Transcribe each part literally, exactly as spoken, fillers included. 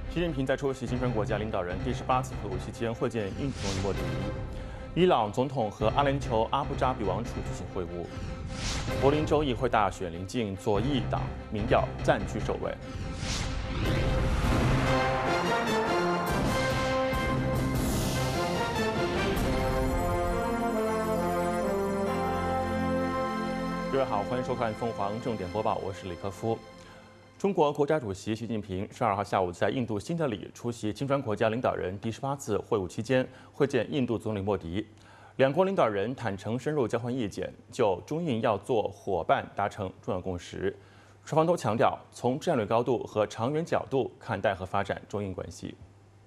习近平在出席金砖国家领导人第十八次会晤期间会见印度总理莫迪。伊朗总统和阿联酋阿布扎比王储举行会晤。柏林州议会大选临近，左翼党民调暂居首位。各位好，欢迎收看凤凰正点播报，我是李科夫。中国国家主席习近平十二号下午在印度新德里出席金砖国家领导人第十八次会晤期间，会见印度总理莫迪。两国领导人坦诚深入交换意见，就中印要做伙伴达成重要共识。双方都强调从战略高度和长远角度看待和发展中印关系。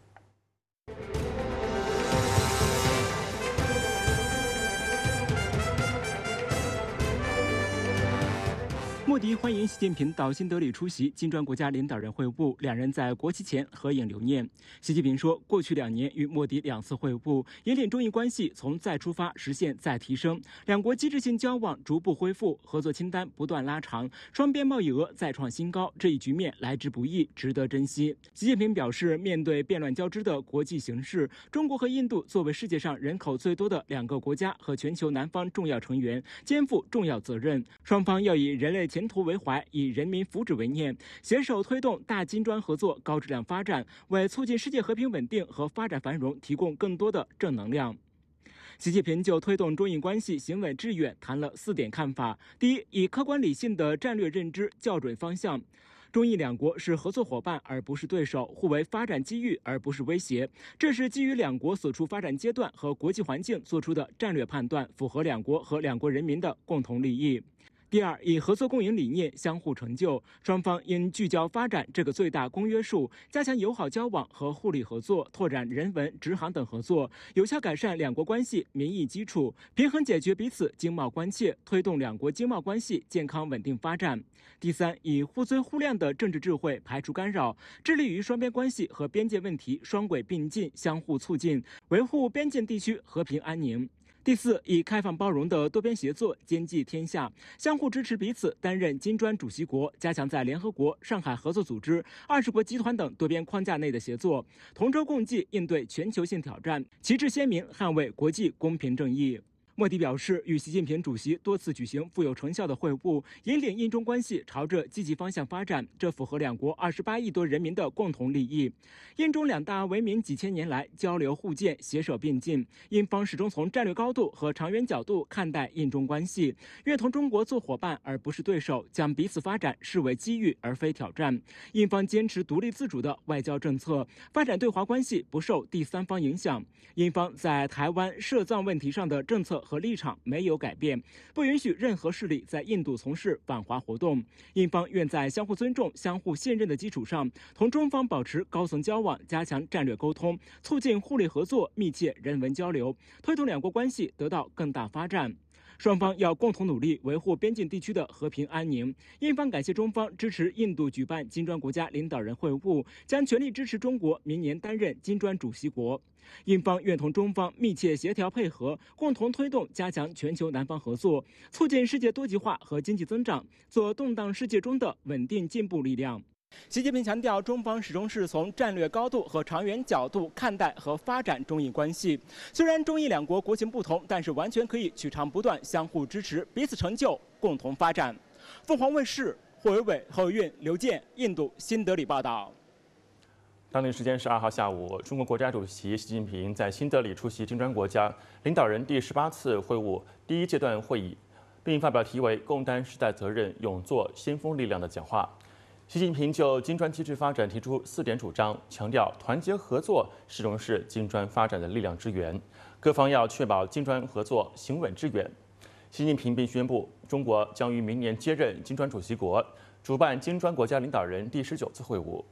莫迪欢迎习近平到新德里出席金砖国家领导人会晤，两人在国旗前合影留念。习近平说，过去两年与莫迪两次会晤，引领中印关系从再出发实现再提升，两国机制性交往逐步恢复，合作清单不断拉长，双边贸易额再创新高，这一局面来之不易，值得珍惜。习近平表示，面对变乱交织的国际形势，中国和印度作为世界上人口最多的两个国家和全球南方重要成员，肩负重要责任，双方要以人类前途为怀，以人民福祉为念，携手推动大金砖合作高质量发展，为促进世界和平稳定和发展繁荣提供更多的正能量。习近平就推动中印关系行稳致远谈了四点看法：第一，以客观理性的战略认知校准方向。中印两国是合作伙伴而不是对手，互为发展机遇而不是威胁，这是基于两国所处发展阶段和国际环境做出的战略判断，符合两国和两国人民的共同利益。第二，以合作共赢理念相互成就，双方应聚焦发展这个最大公约数，加强友好交往和互利合作，拓展人文、直航等合作，有效改善两国关系民意基础，平衡解决彼此经贸关切，推动两国经贸关系健康稳定发展。第三，以互尊互谅的政治智慧排除干扰，致力于双边关系和边界问题双轨并进，相互促进，维护边境地区和平安宁。第四，以开放包容的多边协作兼济天下，相互支持彼此担任金砖主席国，加强在联合国、上海合作组织、二十国集团等多边框架内的协作，同舟共济应对全球性挑战，旗帜鲜明捍卫国际公平正义。莫迪表示，与习近平主席多次举行富有成效的会晤，引领印中关系朝着积极方向发展，这符合两国二十八亿多人民的共同利益。印中两大文明几千年来交流互鉴、携手并进，印方始终从战略高度和长远角度看待印中关系，愿同中国做伙伴而不是对手，将彼此发展视为机遇而非挑战。印方坚持独立自主的外交政策，发展对华关系不受第三方影响。印方在台湾涉藏问题上的政策和立场没有改变，不允许任何势力在印度从事反华活动。印方愿在相互尊重、相互信任的基础上，同中方保持高层交往，加强战略沟通，促进互利合作、密切人文交流，推动两国关系得到更大发展。双方要共同努力维护边境地区的和平安宁。印方感谢中方支持印度举办金砖国家领导人会晤，将全力支持中国明年担任金砖主席国。印方愿同中方密切协调配合，共同推动加强全球南方合作，促进世界多极化和经济增长，做动荡世界中的稳定进步力量。习近平强调，中方始终是从战略高度和长远角度看待和发展中印关系。虽然中印两国国情不同，但是完全可以取长补短，相互支持，彼此成就，共同发展。凤凰卫视霍伟伟、侯运、刘健，印度新德里报道。 当地时间十二号下午，中国国家主席习近平在新德里出席金砖国家领导人第十八次会晤第一阶段会议，并发表题为“共担时代责任，勇做先锋力量”的讲话。习近平就金砖机制发展提出四点主张，强调团结合作始终是金砖发展的力量之源，各方要确保金砖合作行稳致远。习近平并宣布，中国将于明年接任金砖主席国，主办金砖国家领导人第十九次会晤。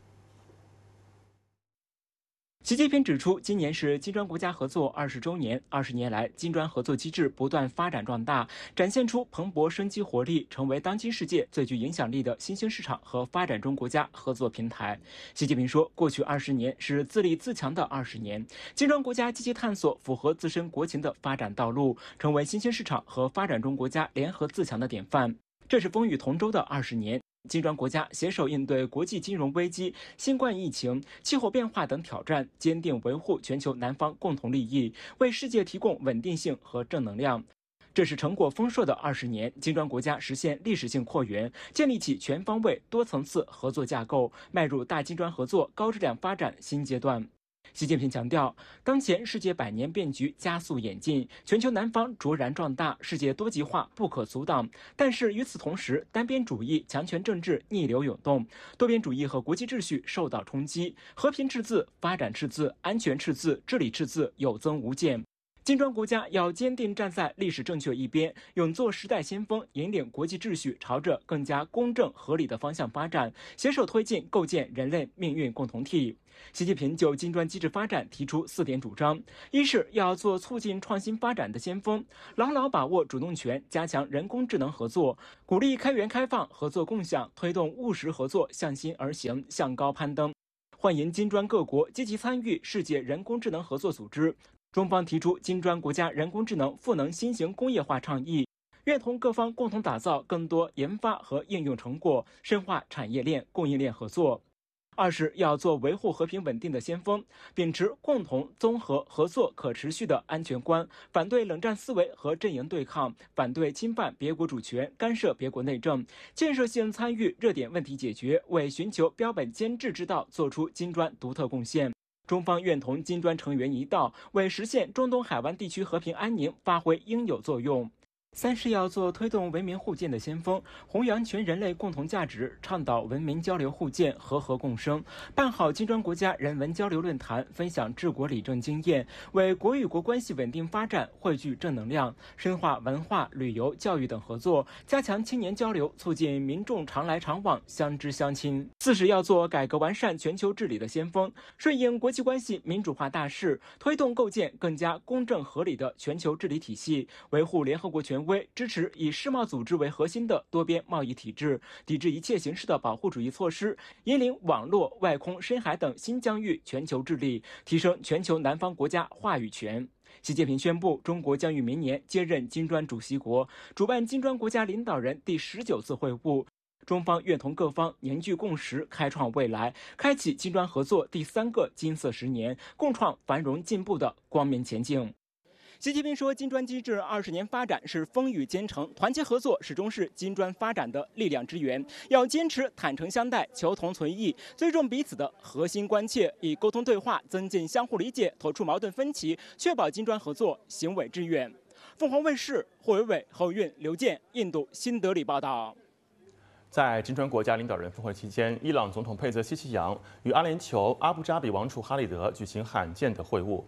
习近平指出，今年是金砖国家合作二十周年。二十年来，金砖合作机制不断发展壮大，展现出蓬勃生机活力，成为当今世界最具影响力的新兴市场和发展中国家合作平台。习近平说，过去二十年是自立自强的二十年，金砖国家积极探索符合自身国情的发展道路，成为新兴市场和发展中国家联合自强的典范。这是风雨同舟的二十年。 金砖国家携手应对国际金融危机、新冠疫情、气候变化等挑战，坚定维护全球南方共同利益，为世界提供稳定性和正能量。这是成果丰硕的二十年，金砖国家实现历史性扩员，建立起全方位、多层次合作架构，迈入大金砖合作高质量发展新阶段。习近平强调，当前世界百年变局加速演进，全球南方卓然壮大，世界多极化不可阻挡。但是与此同时，单边主义、强权政治逆流涌动，多边主义和国际秩序受到冲击，和平赤字、发展赤字、安全赤字、治理赤字有增无减。金砖国家要坚定站在历史正确一边，勇做时代先锋，引领国际秩序朝着更加公正合理的方向发展，携手推进构建人类命运共同体。习近平就金砖机制发展提出四点主张：一是要做促进创新发展的先锋，牢牢把握主动权，加强人工智能合作，鼓励开源开放、合作共享，推动务实合作向心而行、向高攀登。欢迎金砖各国积极参与世界人工智能合作组织。中方提出金砖国家人工智能赋能新型工业化倡议，愿同各方共同打造更多研发和应用成果，深化产业链、供应链合作。二是要做维护和平稳定的先锋，秉持共同、综合、合作、可持续的安全观，反对冷战思维和阵营对抗，反对侵犯别国主权、干涉别国内政，建设性参与热点问题解决，为寻求标本兼治之道做出金砖独特贡献。中方愿同金砖成员一道，为实现中东海湾地区和平安宁发挥应有作用。三是要做推动文明互鉴的先锋，弘扬全人类共同价值，倡导文明交流互鉴、和合共生，办好金砖国家人文交流论坛，分享治国理政经验，为国与国关系稳定发展汇聚正能量，深化文化、旅游、教育等合作，加强青年交流，促进民众常来常往、相知相亲。四是要做改革完善全球治理的先锋，顺应国际关系民主化大势，推动构建更加公正合理的全球治理体系，维护联合国权威，支持以世贸组织为核心的多边贸易体制，抵制一切形式的保护主义措施，引领网络、外空、深海等新疆域全球治理，提升全球南方国家话语权。习近平宣布，中国将于明年接任金砖主席国，主办金砖国家领导人第十九次会晤。中方愿同各方凝聚共识，开创未来，开启金砖合作第三个金色十年，共创繁荣进步的光明前景。习近平说，金砖机制二十年发展是风雨兼程，团结合作始终是金砖发展的力量之源。要坚持坦诚相待、求同存异，尊重彼此的核心关切，以沟通对话增进相互理解，妥处矛盾分歧，确保金砖合作行稳致远。凤凰卫视霍伟伟、侯运、刘健，印度新德里报道。 在金砖国家领导人峰会期间，伊朗总统佩泽西奇扬与阿联酋阿布扎比王储哈里德举行罕见的会晤。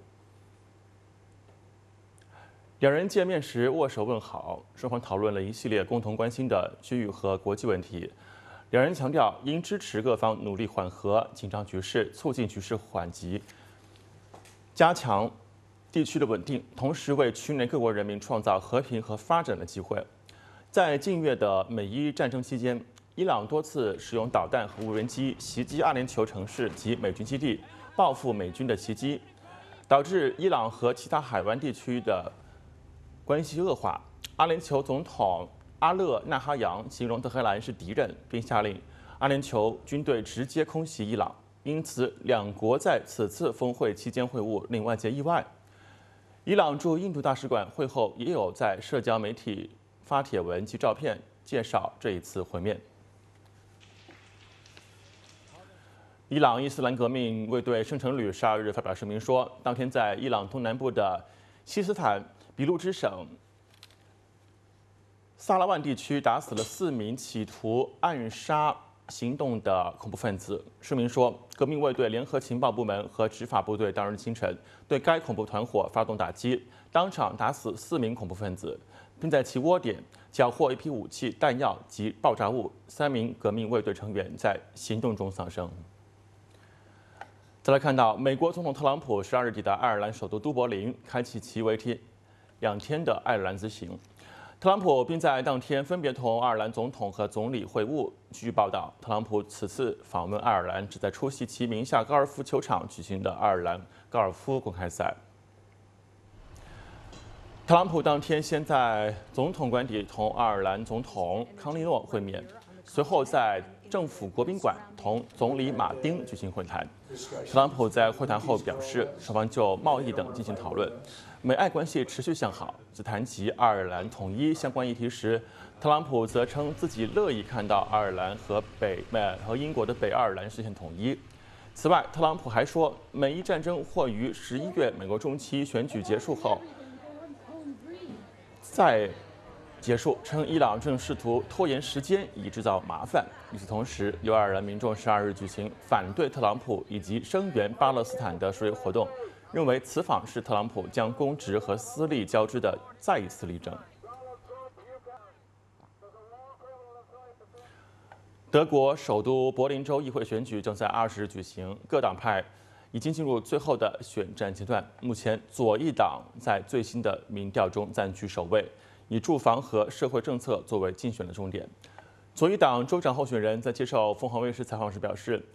两人见面时握手问好，双方讨论了一系列共同关心的区域和国际问题。两人强调应支持各方努力缓和紧张局势，促进局势缓急，加强地区的稳定，同时为区内各国人民创造和平和发展的机会。在近月的美伊战争期间，伊朗多次使用导弹和无人机袭击阿联酋城市及美军基地，报复美军的袭击，导致伊朗和其他海湾地区的关系恶化。阿联酋总统阿勒纳哈扬形容德黑兰是敌人，并下令阿联酋军队直接空袭伊朗。因此，两国在此次峰会期间会晤令外界意外。伊朗驻印度大使馆会后也有在社交媒体发帖文及照片介绍这一次会面。伊朗伊斯兰革命卫队圣城旅十二日发表声明说，当天在伊朗东南部的西斯坦俾路支省萨拉万地区打死了四名企图暗杀行动的恐怖分子。声明说，革命卫队联合情报部门和执法部队当日清晨对该恐怖团伙发动打击，当场打死四名恐怖分子，并在其窝点缴获一批武器、弹药及爆炸物。三名革命卫队成员在行动中丧生。再来看到，美国总统特朗普十二日抵达爱尔兰首都都柏林，开启其为期两天的爱尔兰之行。特朗普并在当天分别同爱尔兰总统和总理会晤。据报道，特朗普此次访问爱尔兰，旨在出席其名下高尔夫球场举行的爱尔兰高尔夫公开赛。特朗普当天先在总统官邸同爱尔兰总统康利诺会面， 随后在政府国宾馆同总理马丁举行会谈。特朗普在会谈后表示，双方就贸易等进行讨论，美爱关系持续向好。在谈及爱尔兰统一相关议题时，特朗普则称自己乐意看到爱尔兰和北美和英国的北爱尔兰实现统一。此外，特朗普还说，美伊战争或于十一月美国中期选举结束后再结束，称伊朗正试图拖延时间以制造麻烦。与此同时，有爱尔兰民众十二日举行反对特朗普以及声援巴勒斯坦的示威活动，认为此访是特朗普将公职和私利交织的再一次例证。德国首都柏林州议会选举正在二十日举行，各党派已经进入最后的选战阶段。目前，左翼党在最新的民调中占据首位，以住房和社会政策作为竞选的重点。左翼党州长候选人在接受凤凰卫视采访时表示，